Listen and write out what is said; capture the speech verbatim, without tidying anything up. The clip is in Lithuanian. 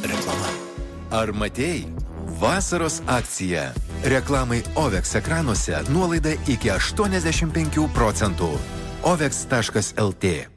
Reklama. Ar matei? Vasaros akcija. Reklamai Ovex ekranuose nuolaida iki aštuoniasdešimt penkių procentų. ovex taškas lt